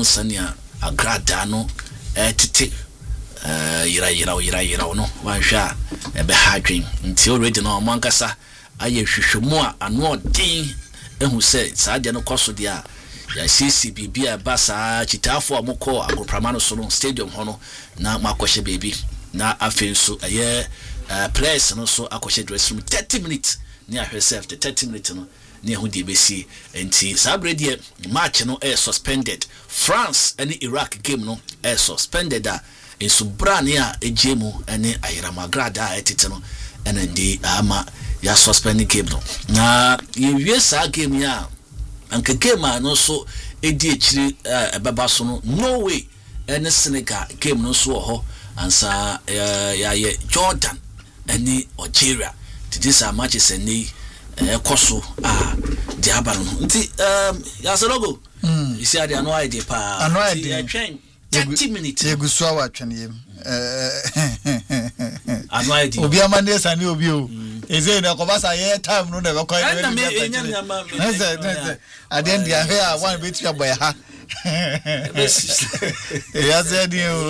no sania agrada no tete yira no wanhwa ebe hadwen nti already no mankasa aye hwehwemu a ano den ehu se saade no koso dia ya sisi bibia basa chitafo amukọ agoprama no so no stadium hono na makohye baby na afenso aye players no so akohye dressing room 30 minutes ni ahwese after 30 minutes no ni ehu die besi enti sabrede match no suspended. France and Iraq game no suspended in Subrania ejemu ene ayiramagrada etete no ene ndi ama ya suspended game no na yewie sa game ya anka game no so edi echiri ebaba so no Norway ene Senegal game no so ho ansa ya Jordan ene Algeria this are matches ene koso diaba no nti ya Sanogo you see I no idea pa no idea 30 minutes yegusu awa twenye no idea obi amane sani obi o eze na ko basa ye time no na ko at the end ya here one bit ya boy ha ya said you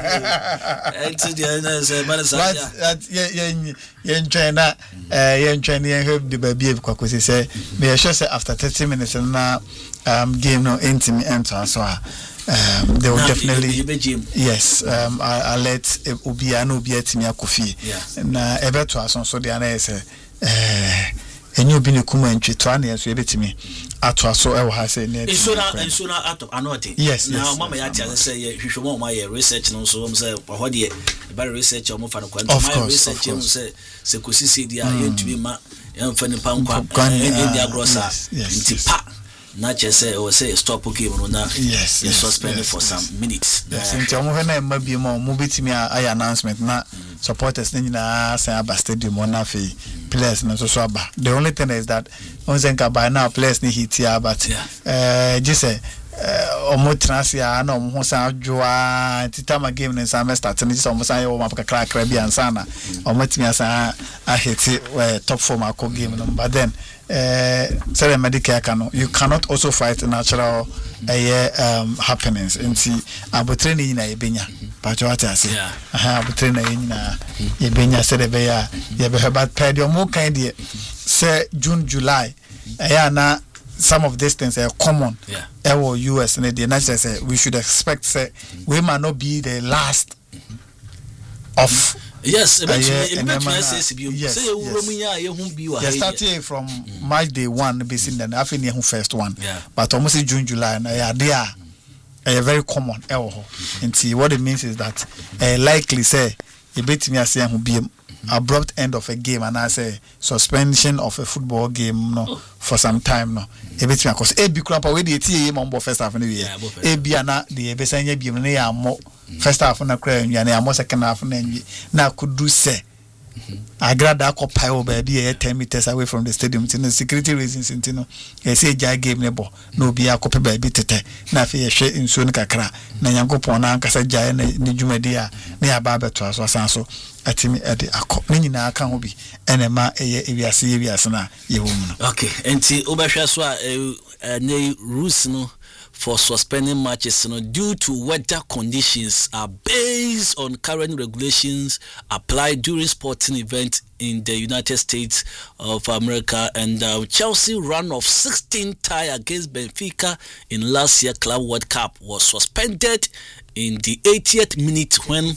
yen China yen have the baby kwa ko say me sure say after 30 minutes na game no intimi enter so they will definitely yes I let Ubia no be atimi akofi na ebeto ason so dia na say enye obi ne kuma ntwe to ana so ebetimi ato aso e wo ha say na enso na ato anote yes na mama ya tia say ye hwehwemo ma ye research no so say ho de ba research o mo fa no kwa my research mo say se kosisi dia ye ntumi ma ye mfa ni pankwa e dia grossa ntipa na chese o say stop game no na yes suspended for some minutes yes nti mo hena ma bi mo betimi ay announcement na supporters na nyina say aba stadium na fe players na so aba. The only thing is that on zenka by now players ni hit here but just say omo transia na omo san adwoa titama game na san start na just omo san yo mapaka kra bi ansana omo timi asan a hit top form akọ game no but then say medical cano you cannot also fight natural happenings nti abotre ni na ebenya but what I say abotre na nyina ebenya say be ya ye be about paid your more kind say June July na some of these things are common our US and the natural say we should expect say we might not be the last of yes, yes. Starting from March day 1 basing then I think the first one but almost June July and they are very common and see what it means is that likely say a bit me say who be abrupt end of a game and I say suspension of a football game no for some time no a bit me cause be crap away the tea mambo first half of the year a be na the besanya be na more first half na cry and ya more second half na could do say agrada occupy over be 10 meters away from the stadium to security reasons intino e say ja game nebo no be occupy by tete na fe hwe nsuo ne kakra na yankopon na ankasa ja na dwumadi a na ya ba beto aso asanso atimi ede akọ ne nyina aka ho bi enema eye ewiase na yewom no okay enti obehwa so a ne rules no for suspending matches due to weather conditions are based on current regulations applied during sporting events in the United States of America and Chelsea run of 16 tie against Benfica in last year Club World Cup was suspended in the 80th minute when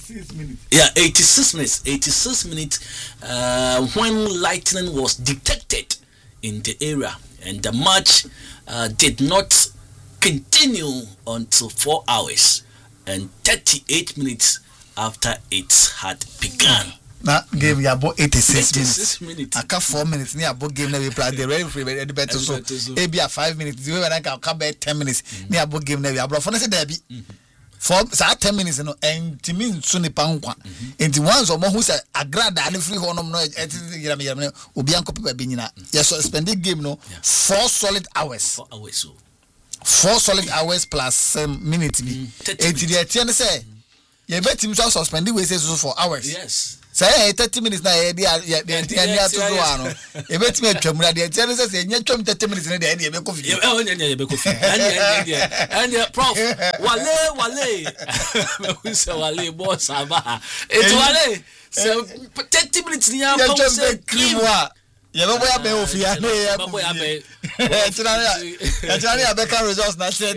86 minutes when lightning was detected in the area and the match did not continue until 4 hours and 38 minutes after it had begun. Na game ya bo 86 minutes. Aka 4 minutes ni abo game na we play the ready free the better so. E be 5 minutes. We when ka be 10 minutes. Ni abo game na we abro for na say there be. For say 10 minutes no entimi nso ni pa nkwa. Enti once omo hu say agrada ani free honom no yirame obi anko pepa be nyina. Yes suspended game no 4 solid hours. 4 hours so. 4 solid hours plus minutes be. Enti the say you bet him suspended we say so for hours. Yes. say 30 minutes na e dia to do ano e betime atwam na de tie no say nya twam 30 minutes na de e be kofi e nya be kofi and prof wale we say wale boss aba it wale so 30 minutes ni ya pom say cream wa ye be boya be ofia na ye boya be tira ya be can results na said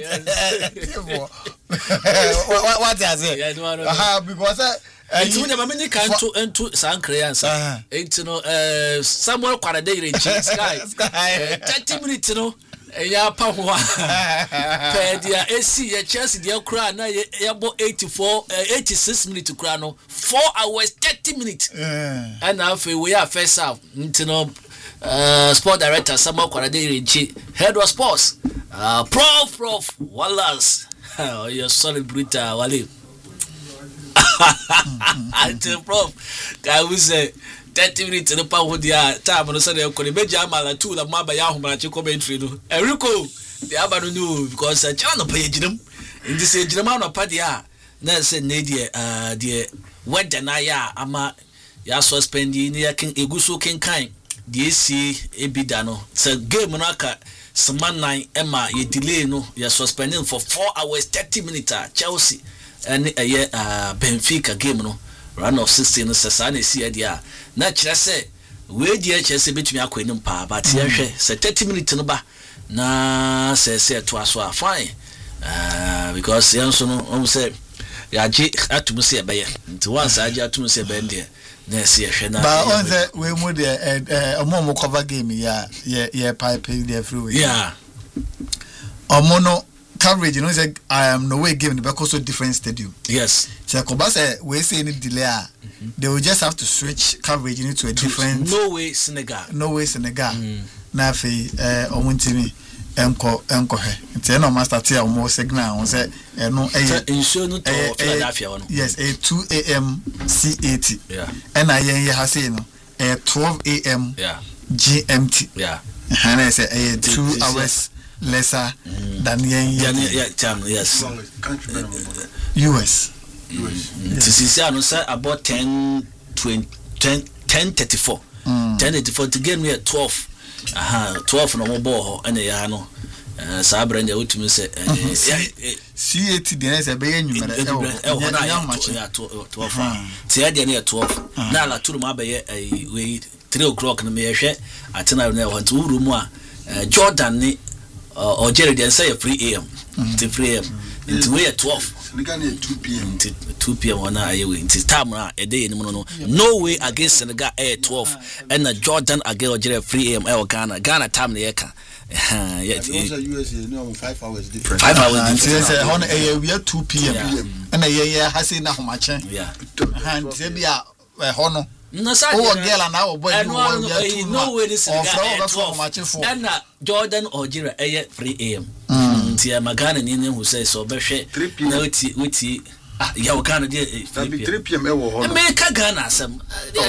what I say because Enti when the many can to into Sankre answer. Enti no Samuel Kwarade Renchi sky 30 minutes no ya pa ho pe dia AC ya Chelsea dia kura na ya bo 86 minutes kura no 4 hours 30 minutes and now we are first half enti no sport director Samuel Kwarade Renchi head of sports prof Wallace you solid brutal Wale until prof guy we say 30 minutes no pa ho dia time no say dey ko meja mala two la maba ya homrache commentary no Enrico the abanu no because channel no pay gidim in this gidim no pa dia na say na dia weather na ya ama ya suspend ni ya ken eguso ken kan die si ebida no say game no aka Saman 9 Emma ye delay no ya suspending for 4 hours 30 minutes Chelsea and Benfica game no round of 16 no sesa na si dia na kire se we dia Chelsea betumi akwanim pa but ye hwe se 30 minutes no ba na se to aso a fine because yanso no say ya ji atum se be ye nti once aji atum se be ndie na se ye hwe na ba on the we mu de omo cover game ya pipe the freeway yeah omo no coverage, you know, say I am no way given because of different stadium. Yes. So Kobasa we say any delay, they will just have to switch coverage into a different. No way Senegal. No way Senegal. Na fe omuntimi enko he. Nti na master tia omo signal on say no insure no to Philadelphia one. Yes, 2 a.m. C80. Yeah. And I ha say no 12 a.m. Yeah. GMT. Yeah. And I say 2 hours lesser than yes. US. This is about 10:34. 10:34 to get me at 12. 12 no more and ya no. Sabra and you to say C80 the next be number 12. Tia near 12. Now la to my bay 3 o'clock in the mere at 10 I want to room Jordan or Jerry then say 3 a.m. to 3 a.m. Into way at 12. 2 p.m. 2 p.m. on a time a day no way against Senegal at 12 and Jordan again Jerry 3 a.m. Ghana time the eka. Yeah, USA no 5 hours different. 5 hours different. We are 2 p.m. And a has na how much? Yeah. And say be a hono. No, girl and our boy. No way this is and Jordan or Jira 3 a.m. Tia Magana Ninian who says so, but 3 p.m. Witty. Ya Ghana 3 p.m. Make a Ghana some.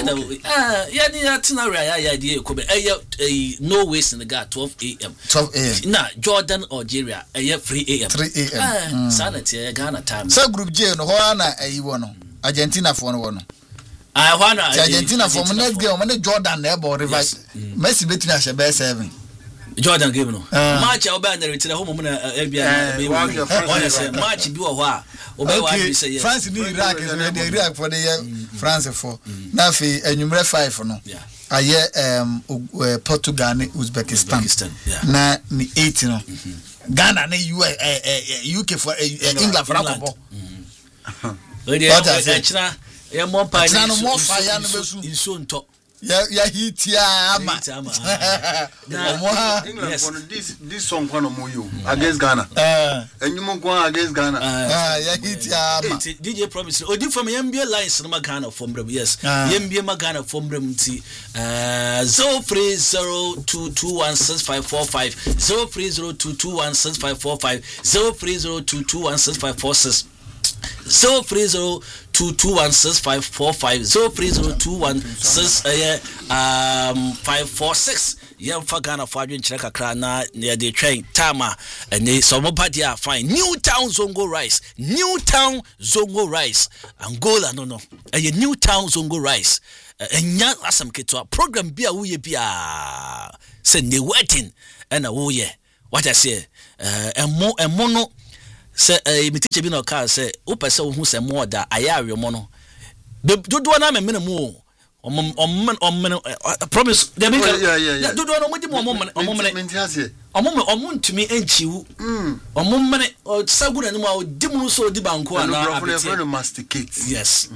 Idea no waste in the guard 12 a.m. 12 a.m. Nah, Jordan or Jira 3 a.m. 3 a.m. Sanity Ghana time. So group J no Hoana Argentina for one. Argentina for next game when Jordan nebo revive Messi between us be 7 Jordan game no match oba na retina home na match bi wo ho oba wa bi say France ni Iraq is the Iraq for the France for na fe anwumre 5 no aye Portugal ni Uzbekistan na ni 8 no Ghana ni UK for England for akọbọ more pie no more fire no besu inso nto ya hitia ama England for this song one more you against Ghana and you go against Ghana ya hitia ama DJ promise odi from MBA lines no Ghana from them yes MBA Ghana from them ti 0302216545 0302216545 0302216546 0302216545 0302216546 yɛmfa Ghana for adwenkyerɛ kakra na yɛde twɛn tama ɛne sɔmɔba deɛ fine Newtown Zongo Rice Angola no ɛyɛ Newtown Zongo Rice ɛnya asam ketwa program bi a woyɛ bi a sɛ ne wedding ɛna woyɛ what I say ɛmo no sɛ me teacher bi na ɔka sɛ wopɛ sɛ wo hu sɛ mo da ayɛ awɛmo no dodoɔ na me mu promise they mean dodoɔ no mo di mo ntumi enchiwu mene saguna ni mo di mu so di banko ana abete masticate yes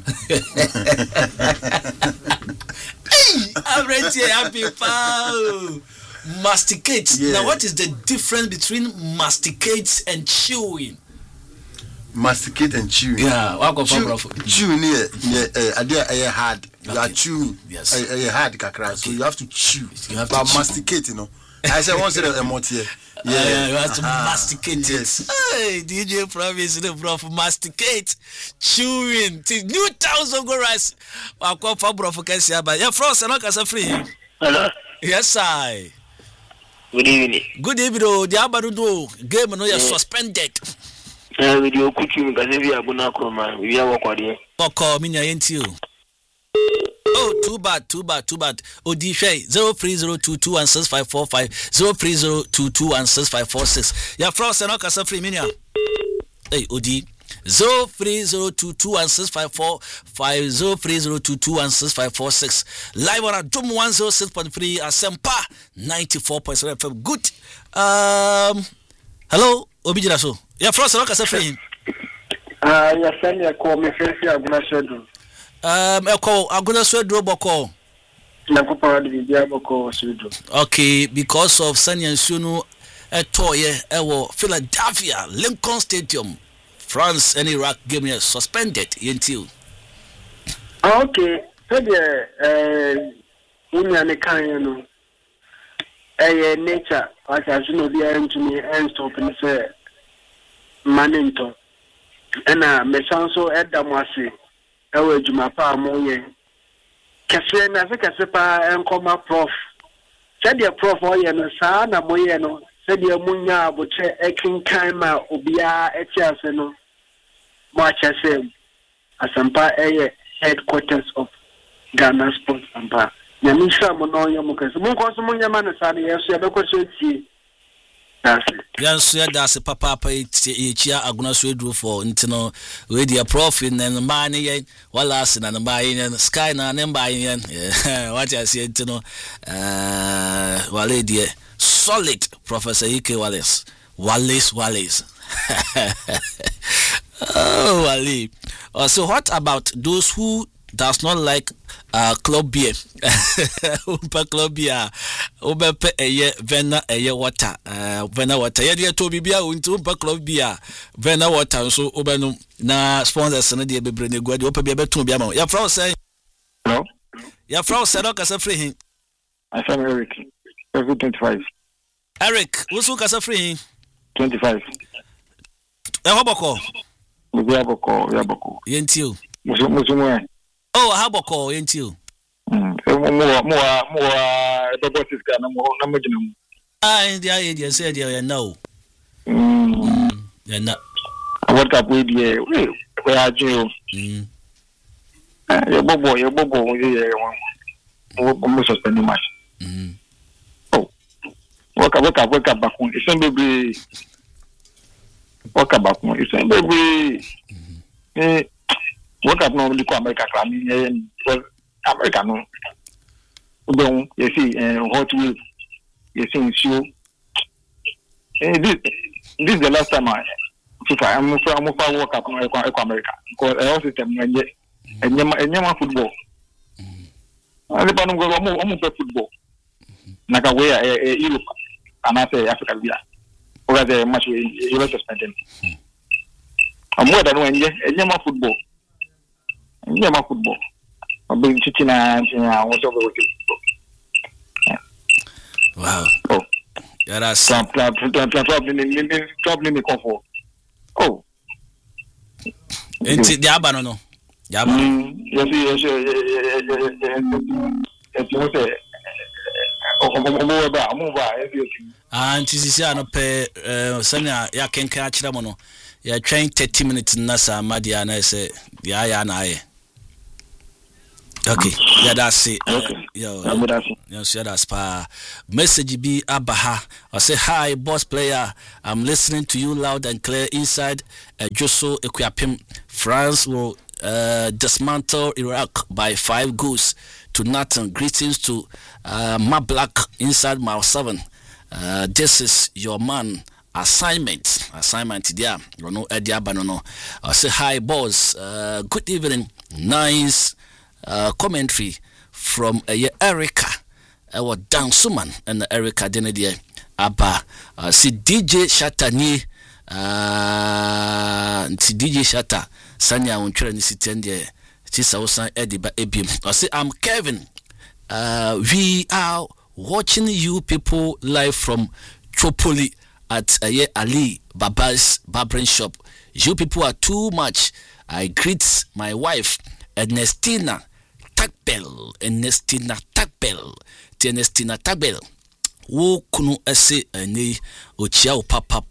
I'm ready happy pal masticate now what is the difference between masticate and chewing? Masticate and chew. Yeah, chew near hard. You are chewing. Yes. Hard kakra. So you have to chew. But masticate, you know. I said once a month here. Yeah, you have to masticate. Yes. Hey, DJ Promise, the prof masticate, chewing. Newtown Zongo Rice. I call for bro for Kessia, but you're frozen. I'm free. Hello. Yes, I. Good evening. Good evening. The Abarudo game no you're suspended. Video kuchu gazevi abuna kroma we are work there boko minya yenti oh too bad odi hwe 0302216545 0302216546 ya frost and okasa free minya hey odi 0302216545 0302216546 live on Drum 106.3 Asempa 94.7 FM good hello Obijira so ya frost no kasa free ya send ya call me face aguna shedu aguna shedu boko na ko power di boko shedu okay because of Sanya Sunu etoye ewo Philadelphia Lincoln Stadium France and Iraq game is suspended until okay so the unya ne kan no nature as you know the end to me and stop and say manento ena me sanso edamwase ewe adwuma pa amoye kese na se kese pa enkoma prof said prof oye no saa na moye no said munya aboche ekinkan ma obia etiase no mo achase Asampa headquarters of Ghana Sports Ampa nyamisha mo no yo mo kese mo ko so munya ma na saa na yeso yabekwaso tie Yes, that's a papa chia aguna swedru for intino we dia profit and money yen walas and buying sky na buying what I say intino wale dia solid Professor Ike Wallace oh Wale so what about those who does not like club beer club beer obepe vena water vena water ye to bibia untu club beer vena water so obenu na sponsors na de bebre ne guade opa bia beton bia ma ya frau say hello ya frau say no kasa free hin I am Eric 25 Eric wusu kasa free hin 25 hoboko yaboko yentio musumu oh haboko yentio mo robotics kana mo na mojina dia say dia no ya na what cap we dia we ajo ye bobo ye mo suspend match oh waka bakun isen bebre waka bakun isen bebre waka no li ko America kra mi because America no don you see hot wheel you see show this is the last time FIFA I'm for World Cup no America because all system enye football ale pa no go mo football na ka we Europe and I say Africa bia or the match you suspended more than when enye football I've chichina what's over with it. Wow. Oh. Yeah, that's probably me comfort. Oh. Enti diaba no. Diaba. Yes. Anti sisi no pe sanya ya kenka akira mo no ya train 30 minutes na sa madia na say ya na aye. Okay, yeah, that's it. Yes, that's pa. Message be Abaha. I say hi, boss player. I'm listening to you loud and clear inside. Joso Equiapim. France will dismantle Iraq by 5 goals to nothing. Greetings to Ma Black inside Mile 7. This is your man. Assignment there. You know, Eddie Abanono. I say hi, boss. Good evening. Nice. Commentary from Erica Dan Suman and Erica Denedier Abba see DJ Shatani DJ Shata Sanya Untrani Sitende Tisausan Ediba Ebim. I say I'm Kevin. We are watching you people live from Tripoli at Ali Baba's barbering shop. You people are too much. I greet my wife Ernestina Tagbel. Wo kunu ese ani ochia o papa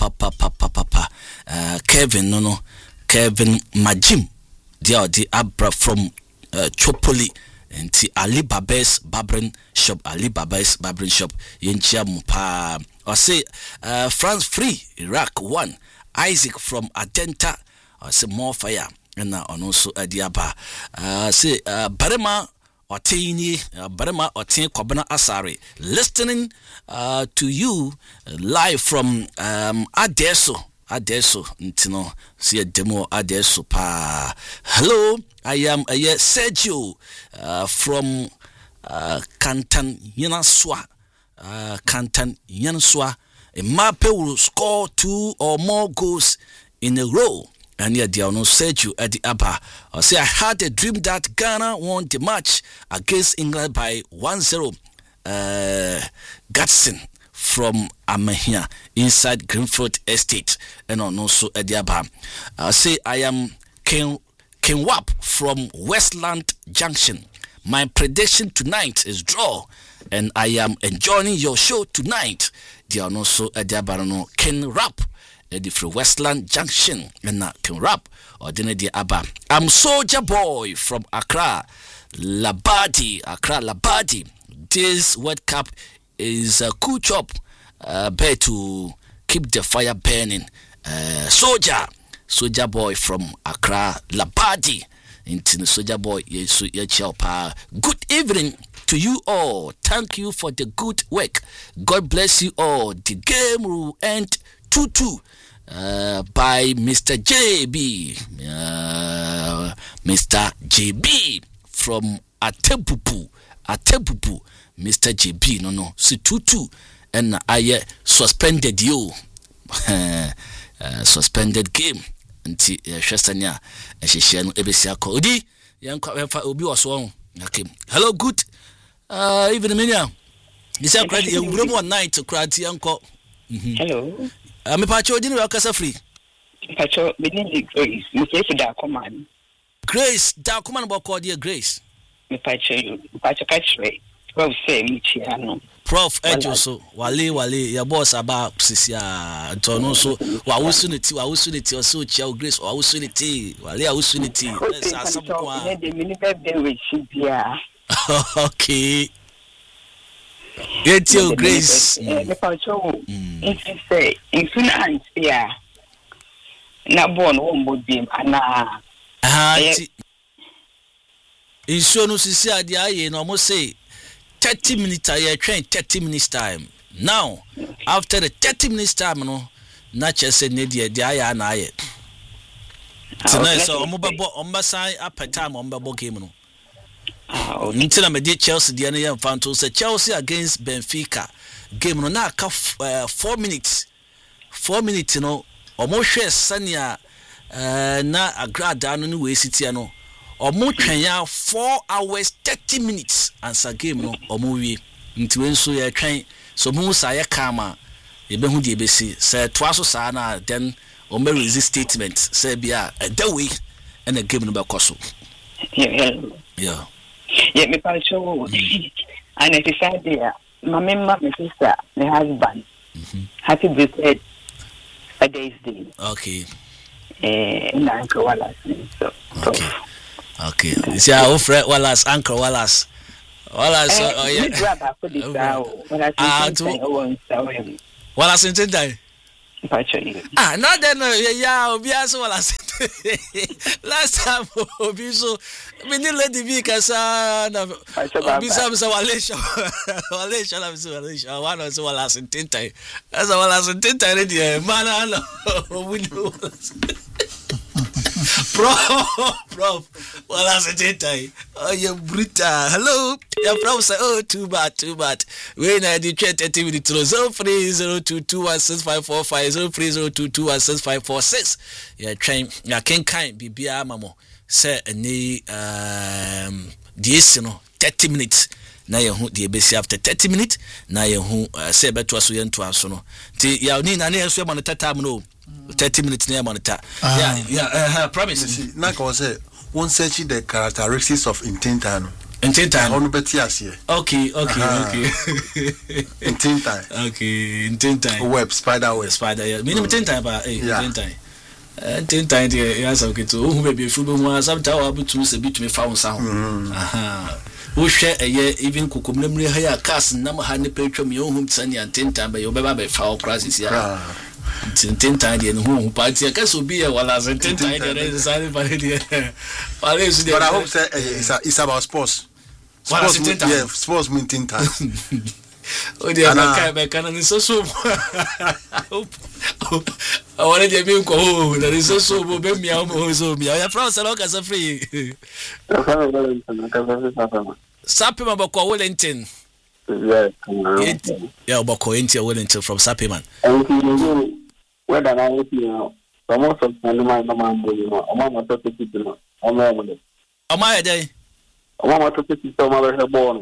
Kevin no Kevin Majim dia odi abra from Tripoli enti Ali Baba's barbering shop yenchia mu pa. I say France free Iraq 1 Isaac from Adenta. I say more fire. And also Adiaba say Barema Otini Barema Otin Kobana Asari listening to you live from Adesso Ntino see a demo Adesso pa. Hello, I am Sergio from Cantan Yanaswa. Mape will score 2 or more goals in a row. And yet, they no said you at the Abba. I say I had a dream that Ghana won the match against England by 1-0. Gatson from Amahia inside Greenfield Estate. And also at the Abba. I say I am Ken Wap from Westland Junction. My prediction tonight is draw, and I am enjoying your show tonight. They are also at the Abba. Ken Rap. The from Westland Junction and can rap or dinner the Abba. I'm Soldier Boy from Accra Labadi. This World Cup is a cool job. Better to keep the fire burning. Soldier Boy from Accra Labadi. Into the Soldier Boy, good evening to you all. Thank you for the good work. God bless you all. The game will end 2-2 by Mr. JB. Mr. JB from Atebubu. Mr. JB, no. See 2-2. And I suspended you. Suspended game. Until Shastanya and she share no Ebesia Cody. Young Obi was wrong. Okay. Hello, good evening. This is credit. You room one night to cry to Uncle. Hello. I'm a patch of dinner. Casa free. Pacho, we need Grace. You say for that command. Grace, that command about called dear Grace. Me patcho catch rate. Well, say me, Chiano. Prof Ejoso, Wale, your boss about Sisia, Antonio, so Wawusunity, or so Chow Grace, or Wawusunity, Wale, Wawusunity. Let's ask some okay. Get your Grace. If you say, in finance, yeah. Not born one would be, and in Sono Sisia, the I almost say 30 minutes I train 30 minutes time. Now, after the 30 minutes time, no, not just a nedia, the I and I. Tonight, so on my side, up at time on Babo game. Until I made Chelsea, the other fan to say Chelsea against Benfica game. No, now 4 minutes. 4 minutes, you know, almost Sanya na a grad down in the way city, no. Or more 4 hours 30 minutes answer game no or movie into when so you train so Musa ya kama ebe hu de besi say twaso sa na then o me resist statement say bia that way and the game no be koso yeah me pa show and it is idea my sister, my husband. Happy birthday a day's day. Okay. And Uncle Wallace. So, okay. Is your friend Wallace, Uncle Wallace? Wallace, Wallace in Tindai. Not then, Obias Wallace. Last time, Obiso, we didn't let the vehicles, Obisam Walisha, one was Wallace in Tintai. As a Wallace in Tintai, man, Prof, Wallace in Tintai. Oh, you brutal. Hello, your prof say, oh, too bad. When I did 30 minutes, 0302216545, 0302216546. Yeah, train, yeah, can't Bibia Mamo. Say, any, no 30 minutes. Na ye hu de besi after 30 minutes. Na ye hu say beto aso ye nto aso no. Ti ya ni na so ma no tatam no. 30 minutes na ma no ta. Yeah, promise. Na ka say one search the characteristics of Intinta no. Intinta. Onu beti ase. Okay. Intinta. Okay, Intinta. Web spider. Yeah. Minimum Intinta ba Intinta. Intinta dey ya so keto. Ohu be be fu be mu asabta wa butu se bitumi fa wonsa ho. Who share a year even Kukumri hire cast number hand petrum your home sunny and 10 times by your baby foul crisis. 10 times and whom party I guess will be a while as a 10 times. But I hope it's about sports. Sports mean 10 times. Oh, dear, I can't so. I wanted to be cold. That is so baby. I have France a lot as a free. Sappiman Boko Wellington. Yeah, Boko into Wellington from Sappiman. Whether I know, most of my mama, my day. Mama took it to my born.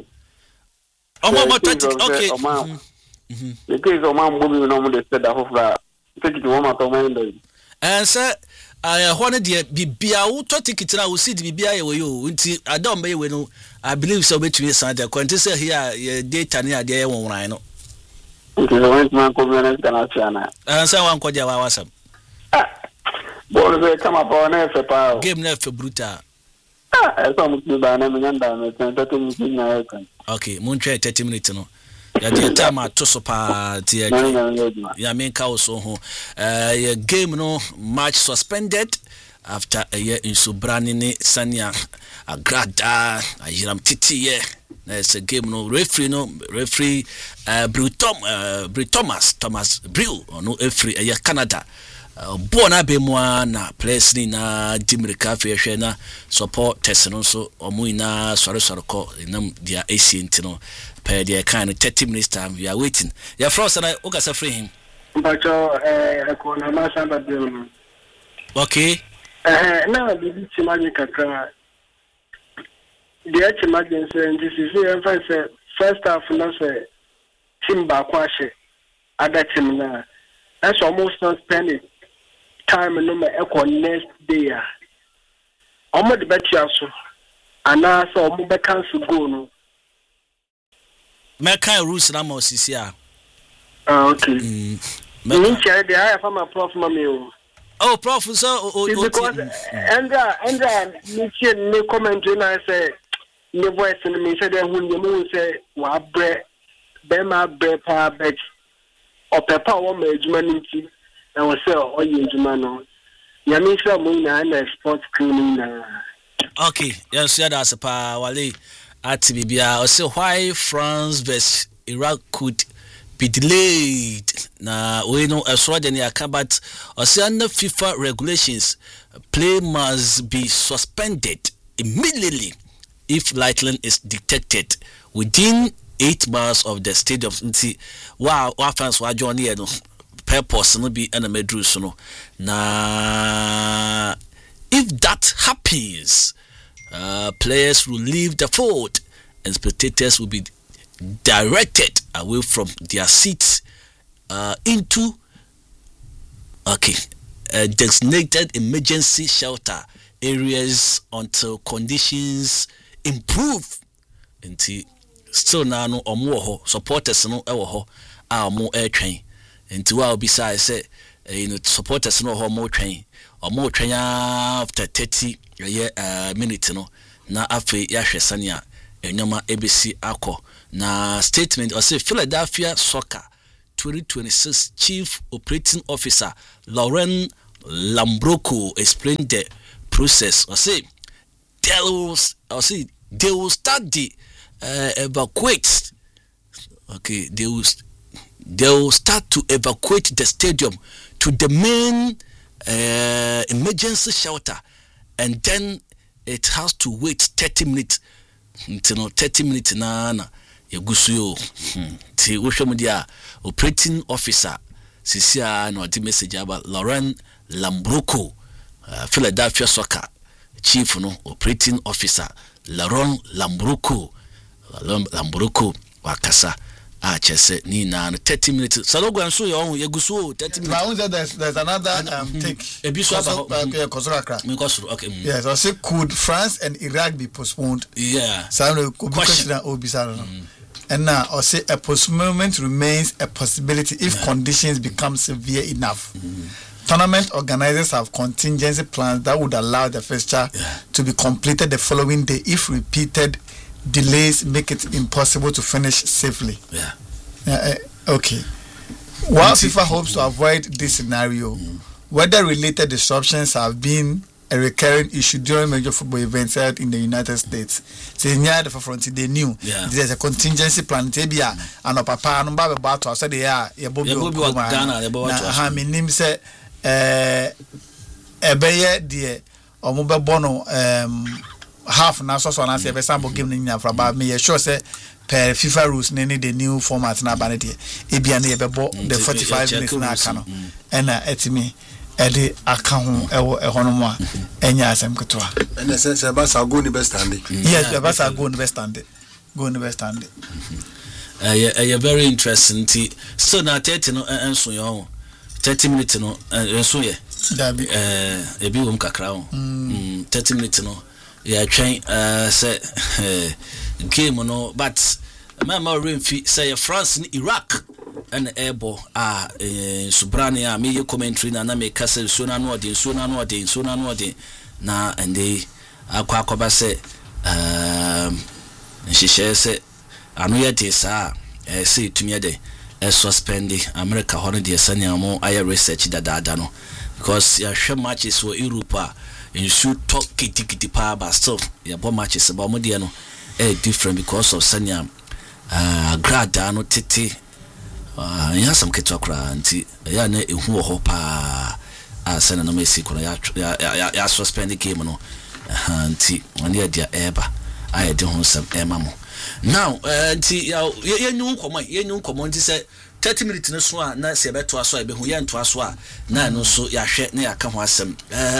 Okay. The case of my movie normally said that take it to one of my and sir, I wanted the Bibia to take it now. See the Bibia you until I don't may we know. I believe so between Santa Quintessa here, data near the air one rhino. It is a one man community and so one could have was some. Boy, come up on a power. Game left for brutal. Okay, Moontrade 30 minutes no. Ya the time to sopa tie. Ya men ka so ho. Ya game no match suspended after a year in Subrani ni Sanya Agrada Ayiram Titi. There's a game no referee Thomas Brew no referee a Canada. Bona bemwa na players ni na Dimrika fe na support test no so omuina sore ko nam dia ACNT no per dia kind 30 minutes time we are waiting. Ya frost na o gasa free him. Mpacho ko na ma samba bill. Okay. Na bibi chimaji kakra. Dia chimaji say this is first half na say team ba kwashe other team na. That's almost not spending time no me echo next day omo de betiaso ana so omo be cancel go no me kan rules na mo sisi a okay me share the I from my prof mami oh prof so because Andra me chen me comment na say me voice no me say dem hu me say wa bre be ma bre pa bet o pepa wo ma ejuma nti I was so no. Yamisha Muna and sports cleaning. Okay, yes, that's a pa wale at Bibia. Also, why France vs Iraq could be delayed. Na we know as well than but also under FIFA regulations, play must be suspended immediately if lightning is detected within 8 miles of the stadium. Wow, fans were joining purpose no be na medru so no na if that happens players will leave the field and spectators will be directed away from their seats into designated emergency shelter areas until conditions improve until still na no omo ho supporters no e wo ho a omo e twen nti wa obisa say supporters no ho mo twen after 30 minutes no na afi ya hwesania enyoma ebesi akọ na statement or say Philadelphia Soccer 2026 Chief Operating Officer Lauren Lambroco explained the process. Or say they will start the evacuate. Okay, they will start to evacuate the stadium to the main emergency shelter, and then it has to wait 30 minutes. 30 minutes na yegusuyo ti wohwemudia operating officer sisia na odi message about Lauren Lambroco, Philadelphia Soccer chief no operating officer Lauren Lambroco wakasa a chese ni na 30 minutes salogo anso ye yegusuo 30 minutes. There's another take okay. Yes, I say could France and Iraq be postponed? Yeah, so could be question and now I say a postponement remains a possibility if conditions become severe enough. Tournament organizers have contingency plans that would allow the fixture to be completed the following day if repeated delays make it impossible to finish safely. Okay. While FIFA hopes to avoid this scenario, weather-related disruptions have been a recurring issue during major football events held in the United States. So near the front, they knew there's a contingency plan. Tebia and papa and Baba Bato said they are name say ebeye die omobe bono half na so na say be sample game nya fra ba me sure say per FIFA rules ne the new format na ba ne de ebia na ye be bo the 45 minutes na aka no ena etimi ede aka ho ewo ehono a enya asem ketwa ena say ba sa go ni best stand. Yes, ba sa go ni best stand. Very interesting. So na 30 no enso yo 30 minutes no enso ye dabi ebi wom kakra ho 30 minutes no ya twen say game no but mama remfi say France ni Iraq and ebo Subrania me commentary na me kase so na no odin na and they akwa say nhihye say anu ye de sa say tumie de suspending America hono de sanya mo aye research dada no because ya hwe matches for Europe in should talk kitty pa but still ya bo matches ba mo de no different because of sanya grada no tete ya sam ketwa kra nti ya na ehu ho pa sena no Messi kono ya suspend the game no nti oni ya dia eba aye de ho sam emamo now nti ya nyu nkomo nti say 30 minutes no so na se beto aso ebe hu ya nto aso a na no so ya hwe na ya ka ho asem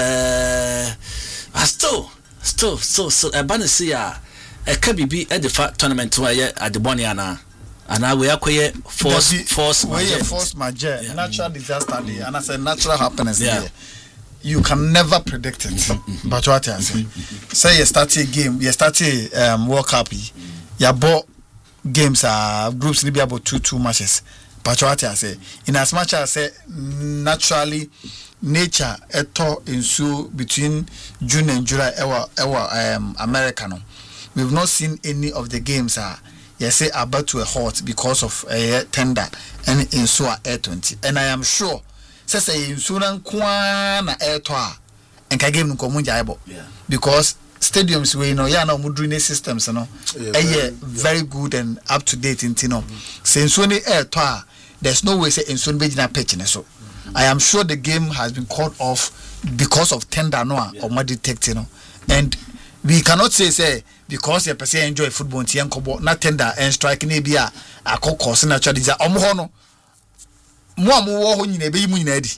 still eba ne se ya eka bibi e de fa tournament wa ye adebone ana we akoye force major natural disaster day and I say natural happiness day. You can never predict it. But what I say you start a game, you start a World Cup, you bought games groups need be about two matches. But what I say, in as much as I say naturally nature eto ensue between June and July American. We've not seen any of the games say about to a halt because of a tender and ensue air 20. And I am sure say insurance kwana air toa and ka game nko munja ebo because stadiums we no ya na mu drainage systems no very good and up to date in tino since when air toa there's no way say insurance be na pitch so I am sure the game has been called off because of tender no or ma detect and we cannot say because you person enjoy football nti enkobo na tender and strike na bia akokos natural disaster omho no mo wo ho nyina be yi mu nyina di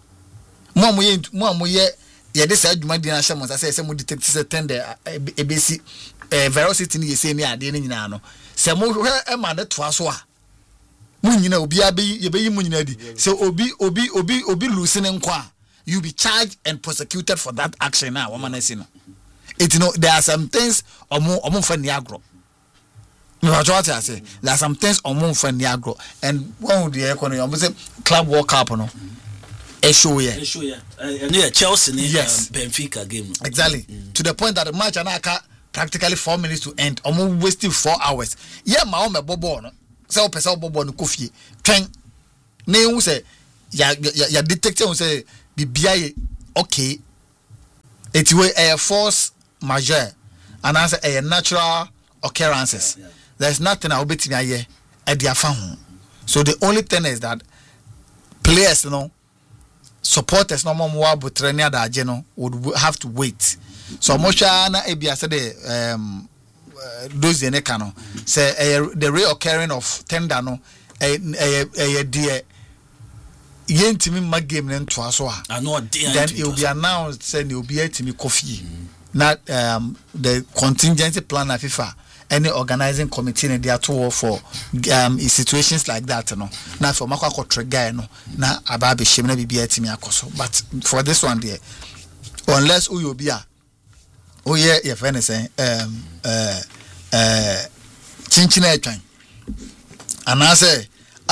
mo ye de say adwuma di na hye mo say mo detect say tender ebesi velocity ni yesi ni ade ni nyina no say mo hwe e ma de to aso a mo nyina obi abe ye be yi mu nyina di say obi lose ne nkwa you be charged and prosecuted for that action na wo man see no it there are some things omo fa ni agro There are some things on moon for Niagara, and one of the economy, I say Club World Cup, no. Chelsea, yes, Benfica game. Exactly. To the point that the match and practically 4 minutes to end. Almost wasting 4 hours. Yeah, my own bobo no. So person bobo no coffee. Train. Ne say ya detective say bibia okay. It will a force majeure and answer a natural occurrences. Yeah. There's nothing I will be to me at their phone. So the only thing is that players, supporters no more but trainer that Geno would have to wait. So Moshana Ebia said those in Ekano say the reoccurring of tender no a dear yentimi ma game then twaso then it will be announced saying it will be a coffee. Not the contingency plan of FIFA. Any organizing committee in their tour for situations like that, Now for Makako Trega, na Ababi Shimna be a Timmy Akoso. But for this one, dear, unless Uyobia, oh yeah, if anything, Chinchina train. And I say,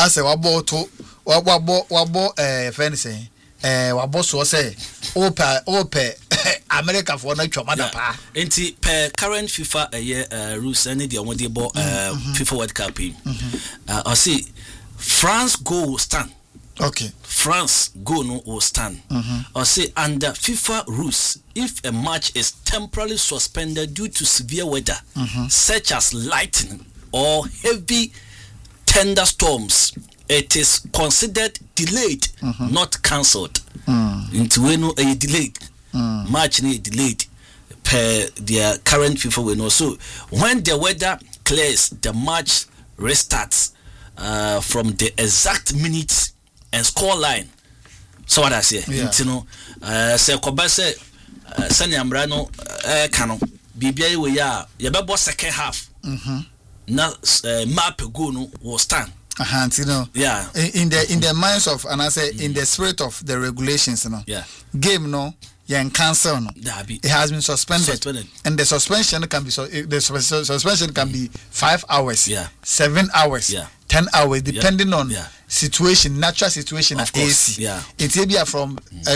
wabo, if anything, wabo so say, ope. America for no chomada pa. Enti per current FIFA rules any the one FIFA World Cup. I see France go will stand. Okay. France go no will stand. I say under FIFA rules, if a match is temporarily suspended due to severe weather, such as lightning or heavy thunderstorms, it is considered delayed, not cancelled. Into when a delayed. Match need delayed per their current FIFA will know. So when the weather clears, the match restarts from the exact minutes and score line. So what I say, you know, say Kobase Sani Ambrano Kano BBA we ya bebo second half. Na map go no will stand. You know, yeah. In the minds of, and I say in the spirit of the regulations, game cancel no. It has been suspended. And the suspension can be suspension can be 5 hours, 7 hours, 10 hours, depending on situation, natural situation at AC. It's maybe from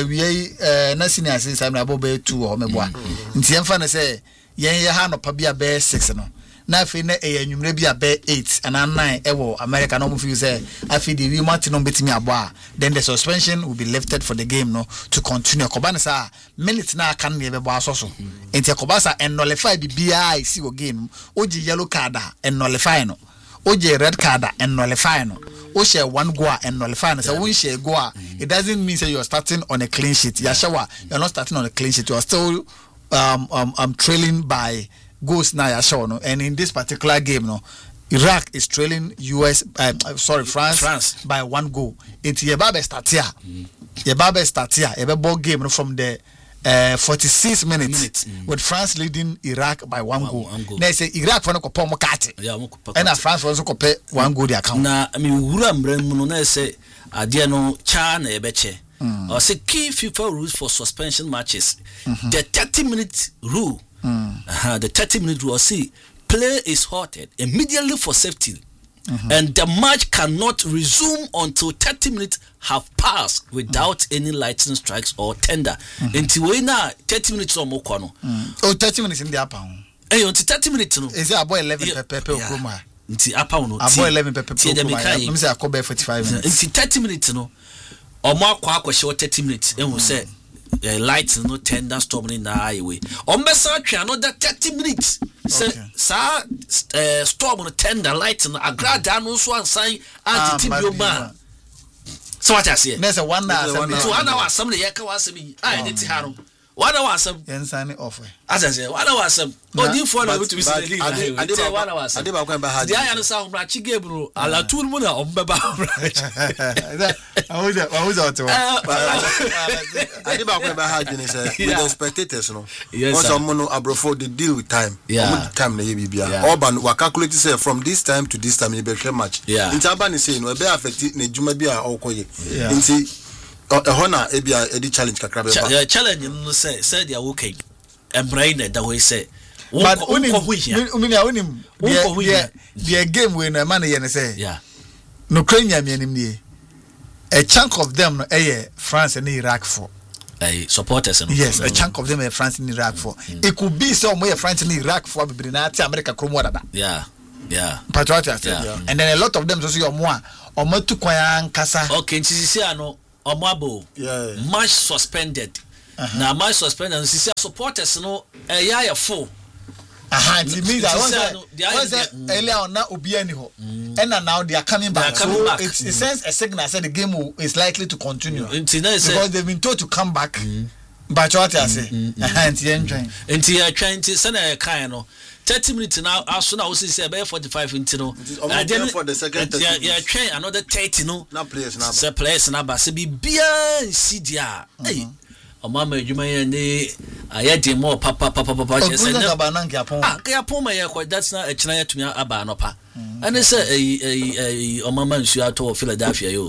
na senior since I'm about 2 or maybe one. It's even say yeah no probably a 6 no. Na fe na enyumre bi abe 8 and 9 ewo America no feel say afi the we match no betimi abo then the suspension will be lifted for the game no to continue kobana sa minutes na aka na ebe asoso enti kobasa en nullify bi bia isi wo game oji yellow card en nullify no oji red card en nullify no o share one goal and nullify no so when share goal it doesn't mean say you're starting on a clean sheet you're not starting on a clean sheet, you're still trailing by goals now shown, and in this particular game, Iraq is trailing France by 1 goal. It's Yebabe Statia. A ball game from the 46 minutes with France leading Iraq by 1 goal. They say Iraq for no Mokati. And France also compare 1 goal the account. Now, I mean, Uram say, Adiano Chan Ebeche. Or say key FIFA rules for suspension matches. The 30-minute rule. The 30-minute rule, see, play is halted immediately for safety, and the match cannot resume until 30 minutes have passed without any lightning strikes or tender. Until we now 30 minutes or more. 30 minutes in the upper. Until 30 minutes, no. Is it about 11 pepper? Until upper, no. About 11 pepper. Let me say I call 45 minutes. Until 30 minutes, no. Or more short 30 minutes, and we say. Lights no tender storm in the highway. On Messa another 30 minutes. Storm on tender lights and a grad down also and sign anti Tibio. So what I say? There's a 1 hour. 2 hours. Somebody was me. I need to have 1 hour. Some offer. As I say, 1 hour. Some. Oh, you follow to be the I did 1 hour. I did about the iron sound Brachi Gabriel. A la two mona on Baba. I did about the spectators. Once a mono abrofo they deal with time. Time the Urban were calculated say from this time to this time you be match. In Urban is saying we be affected ne juma bia okoye. Nti honor ebia edi challenge kakra be ba. Challenge no say they are okay. And brain that way say but the game when a man say yeah Ukraine a chunk of them France and Iraq for supporters. Yes, a chunk of them are France and Iraq for. It could be somewhere France and Iraq for America Cromwell. Yeah. Patriots. And then a lot of them so your more or more to Kwayan Kasa. Okay, Ciciano or Mabo. Yeah. Match suspended. Now match suspended and supporters no a full. It means that earlier on now Obianiho. And now they are coming back. So it sends a signal that the game is likely to continue. Because they've been told to come back. But what I say, and you are trying to send a kind of 30 minutes now. As soon as I say 45 into no, for the second. Yeah, train another 30 no. Now players now. So players now, but be beer CDR. Hey. Mama Juma ni ayedi more papa just say that's not a China to me aba no pa and say o mama nsu ato Philadelphia yo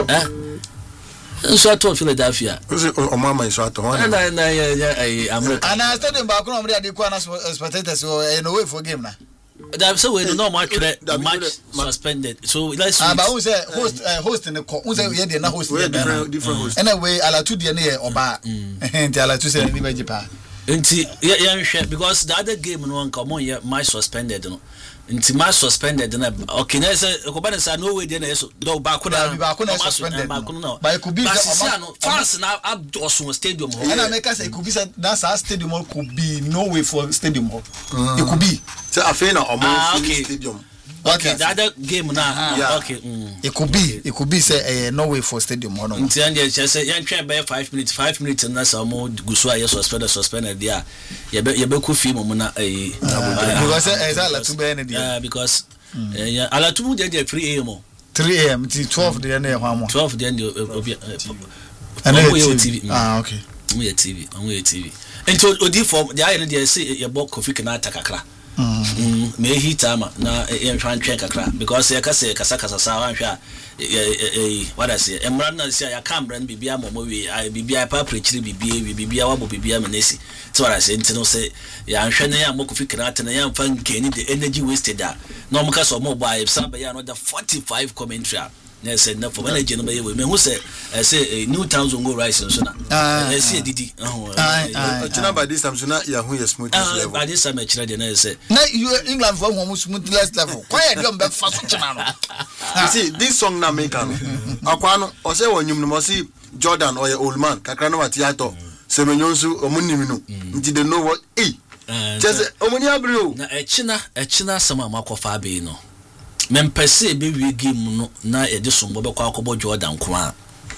nsu ato Philadelphia o mama nsu ato na America and I study back no dey kwa na spectators no way for game na that so we no match suspended so let's but who say host in the who say we dey na host different host anyway ala tu dey na oba enti ala tu say ni beji pa enti because the other game no come on yeah match suspended no enti match suspended na okay na say ko ba say no way dey na so do ba ko na suspended but it could be France na Abdosun stadium and I make us it could be that stadium could be no way for stadium it could be so afena o stadium okay the other game now okay it could be say no way for stadium no until and just say yan train by 5 minutes na so mo gusu aye suspended there you be ku fi mo na because ala tu be there because ala tu dey 3 am 3 am till 12 dey na ho am 12 dey and TV okay we TV until odi form dey aye dey say you book Kofi Kinata kakra me hitama na try kakra because ya kase kasa sawa hwa what I say emra na say ya camera na bibia momowe bibia pa prechiri bibia wabo bibia menesi so what I say ntino say ya hwe na ya mokofi Kinata na ya mfa ngeni the energy wasted da na omka so mo buy saba ya another 45 commentary na say na for energy no be we me hu say new towns go rise so na say didi china by this time so na ya hu smooth level by this time china dey na say na you England for one smoothness level quiet dem be fa so china no you see this song na make am akwa no o say wonyum no mo see Jordan or old man kakra no matiato semenyonsu omunim no nti they know what just omuni abrio na china sama makofa be no mempese be wi game no na e de sombo be kwa akobo Jordan kwa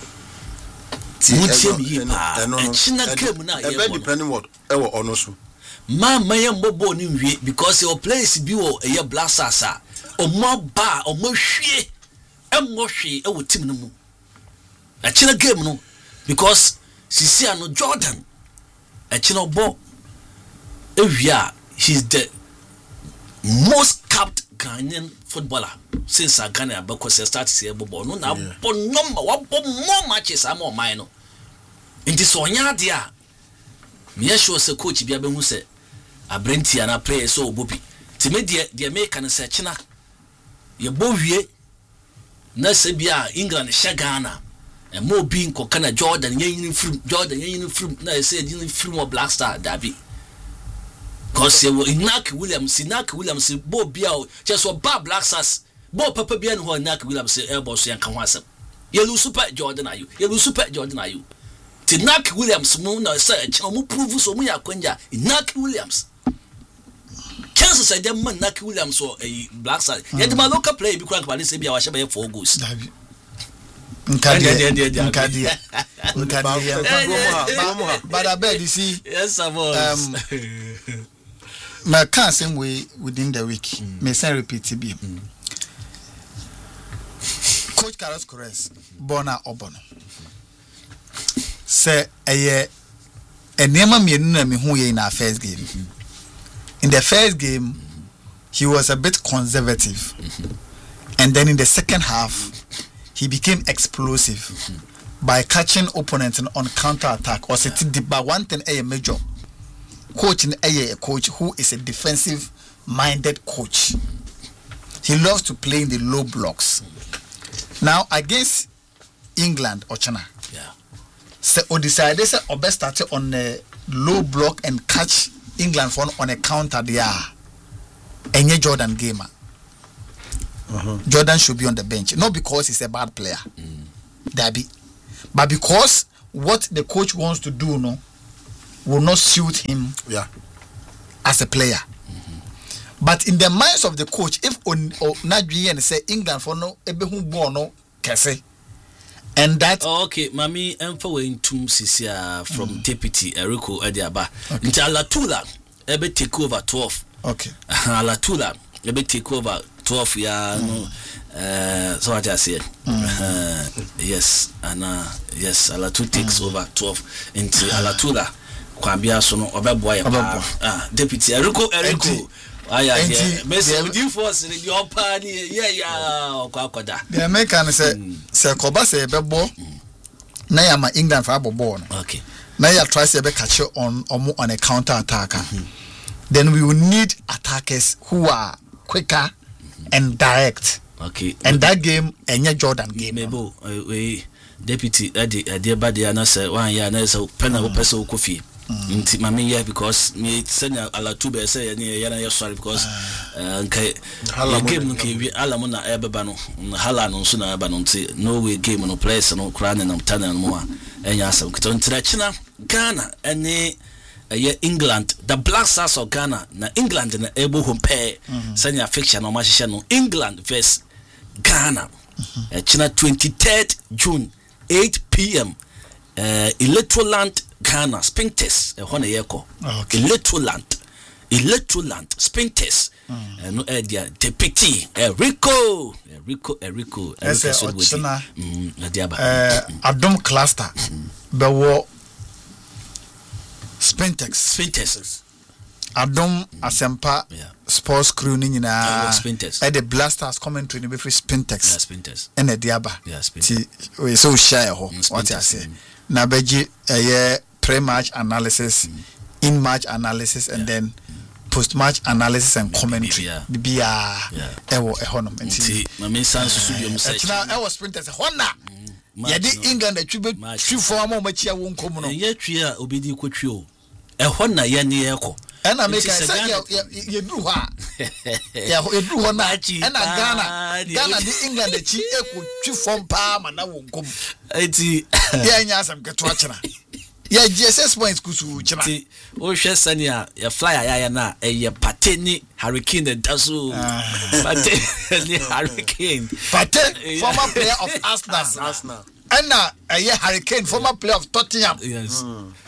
mutie mi pa china game na e be depending what e wo ono so ma maye mbobo ni wi because your place bi wo e blasters a omo ba omo hwie emmo hwie e wo team no mu a china game no because sisi ano Jordan a china bo e wi a he's the most capped Ghanaian footballer since Ghana because start see bobo no na bo number wa bo more matches am o man no nti so nya de a me sure say coach bia be hu say abrentia na play so obobi ti me de make kan say china ye bo wie na se bia England sha Ghana e mo bi nko kana Jordan yin film na say yin film of Black Star Dabi because Inak Williams bo bia just so ba Black Stars bo papa bia no Inak Williams e bo so yan kan ho asem ye lu super Jordan are you Inak Williams mo na say che mo prove so mo ya kwanja Inak Williams chances say dem man Inak Williams so Black Stars ye dem local play bi kura kwa say bia wa she be 4 goals Nkadia. But I bet you see yes I was my car same way within the week may say repeat it. Coach Carlos Corres Bona Obono say a nema me na me hu ye in our first game. In the first game he was a bit conservative and then in the second half he became explosive by catching opponents on counter attack or setting the one thing a major coach a coach who is a defensive minded coach. He loves to play in the low blocks. Now against England or China, so or decided say or best start on a low block and catch England on a counter there. Any Jordan gamer. Jordan should be on the bench, not because he's a bad player, but because what the coach wants to do will not suit him as a player. But in the minds of the coach, if Nigerian say England for no ebehu ball no kese, and that okay, mami emfa we ntum sisia from deputy Eriko Adiaba. Nti Alatula ebe take over 12. Okay. Alatula ebe take over 12 no so what I say. Yes, and yes, Alatu takes over 12 into Alatula kwambia so no obeboa ya deputy Eriko Messi you force in your party kwakwada the American say koba say bebo na ya ma England for ball. Okay, na ya try say be catch on a counter attacker. Then we will need attackers who are quicker and direct. Okay, and that game enye Jordan game mebo we deputy ade ba de na say one year na say penal person kofi nti mami here because me senior Alatu be say ya sorry because okay game nke alamu na ebeba no hala no so na eba no nti no way game no players no kra na mtana no a enya asem kito ntira china Ghana ene England the Black Stars of Ghana na England na ebo home pair senior fiction no ma no England vs Ghana China 23rd June 8 p.m. Electroland Ghana Spintex hona yeko Electroland Spintex no dia deputy Rico Adom cluster bewo Spintex Adom Asempa sports crew ni nyina e the Blasters commentary ni be free Spintex and the diaba ti we so share ho what I say na beji pre-match analysis, in-match analysis, and then post-match analysis and commentary. Sprinters. England and I make a you do ha. Yeah, you do one match. And Ghana, the England, the chief from Palm and I won't come. Yeah, some get watching. Yeah, GSS points kusu chima. O hwesania ya flyer ya na e Pateni Hurricane Dazu. Pateni Hurricane. Pateni former player of Arsenal. And now a Hurricane former player of Tottenham. Yes.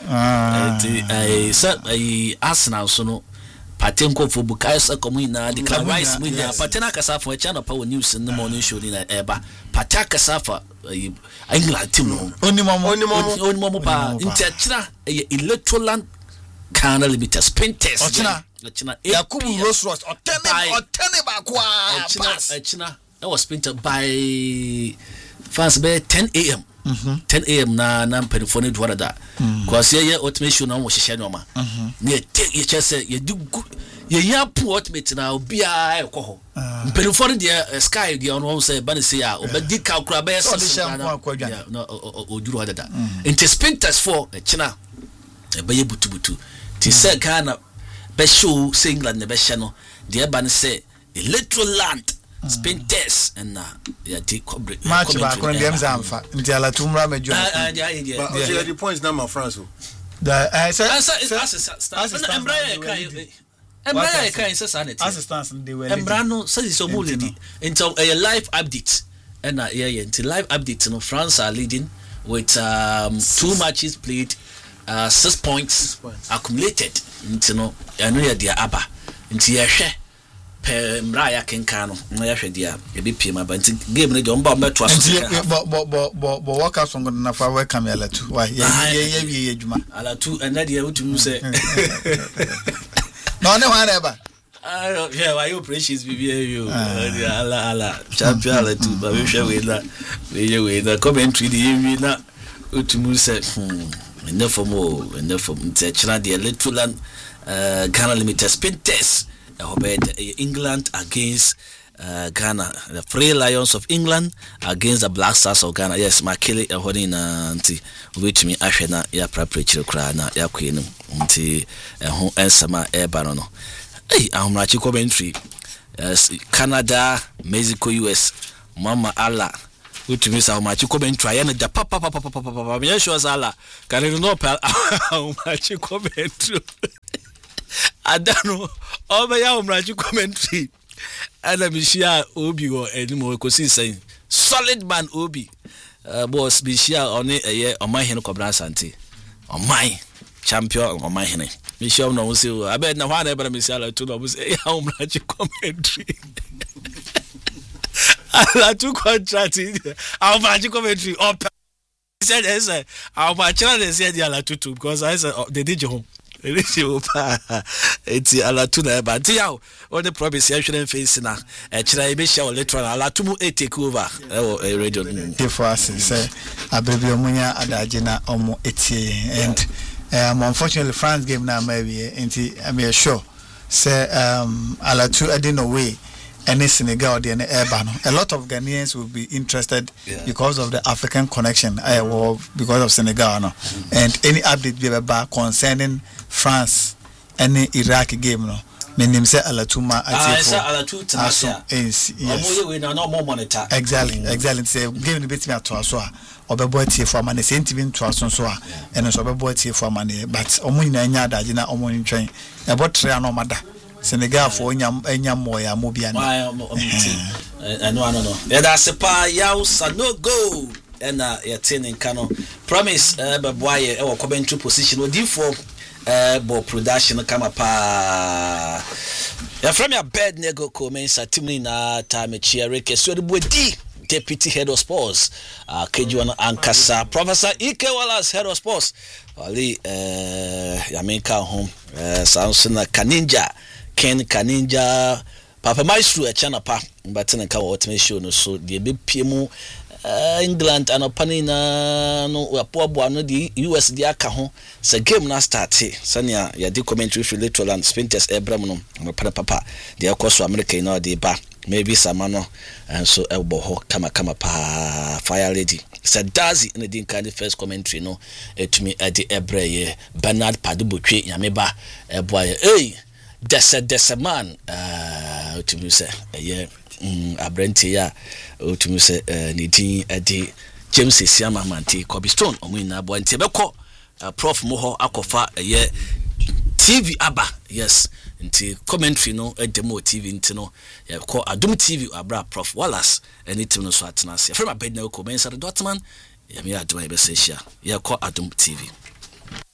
Arsenal so no Patenko for Bukayo Komina the Rice Media Patena Kasafa channel power news in the morning show in Eba Pataka Safa England team no only momo pa China Electroland Ghana Limited Spintex China Yakubu Rose or Tenny China that was printed by fans by 10 a.m. 10 a.m. na penifone do wada cause ye automation na wo hye no ma na ye chese ye do ye ya pu automate na obi a ekọ ho penifone de sky de on say ban say a obedi calcula be no oduru wada da into Spintex for China e be ye butubutu ti say Ghana be show say England be hye no de ban say Electroland Spintex and yeah take corporate match back on them zamfa nti ala tumra mejo but the points now my France the Embraer kai say sanity assistance they were Embrano say so mo lead until a live update and until live update no France are leading with 2 matches played 6 points accumulated until no anu dia aba until ye hwe Mraya Kenkano, na dia e be piem aba nti game no de on ba meto aso but workers on na fa welcome Alatu why ye adwuma Alatu and na dia wutu say no ne wan eba yeah why you precious bibi you ala champion Alatu ba we hwe we na commentary di wi na wutu say enough for more China the Lithuanian Ghana Limited spin test England against Ghana, the Free Lions of England against the Black Stars of Ghana. Yes, Makele ehoni na nti which me ahwe na ya preparatory kra na ya kwenu nti ho ensama eba no. Ahomrachi commentary. Canada, Mexico, US. Mama Allah. Which means how much you come and try and the papa. Me sure Allah. Can you know how much you comment? I don't know. Oh my how much you commentary. And I'm sure Obi or anymore because he's saying solid man Obi. Boss be sure on it a year on my hand cobra santi. On my champion on my hand. Me sure no say I bet no one ever me say to no say how much you commentary. Ala tu contract how much you commentary up. He said yes how much they said ala tu because I said they did your home. It's ala tu na ba ti yaw all the promise you shouldn't face na chira be show later ala tu mu take over radio for us say abrebi omunya adaje na omo etie and unfortunately France game now maybe I'm sure say ala tu I didn't know way any Senegal or the Ebano. A lot of Ghanaians will be interested because of the African connection because of Senegal no? And any update be about concerning France any Iraq game no menim say alatuma exactly say game bit me ato aso a obebo tie for amane say ntimi nto aso so a eno so obebo tie for amane but omo nyina nya adaje na omo ntwen e botre na omada Senegal for enya moya mobia na no that's a pa yaw no go and yetene kano promise beboye e wo commentary position odi for ball production kama pa ya from your bed nego commensa timni na time chiere keso de bodi deputy head of sports Kejuan Ankasa Professor Ike Wallace head of sports ali yamenka home Samson Kaninja Ken Kaninja Papa Maestro e chana pa mbatene ka what me show no so de be piemu England and Panina no apoabo no the US di aka ho se game na start sania ya di commentary for Lithuanian Spinters Ebram no papa de akoso America na de ba maybe samano and so elbow ho kama pa fire lady said Dazi in the kind of first commentary no to me at the Ebre Bernard Padubutwe yameba boy desa man to me say abrenti ya to me say nidin ade James Siama Manti Kobe Stone omina bo nti beko prof moho akofa TV aba yes nti commentary no demo TV nti no ya ko Adum TV abra Prof Wallace anytime no so atena se from abedna ko mensa dotman ya me aduma be se hia ya ko Adum TV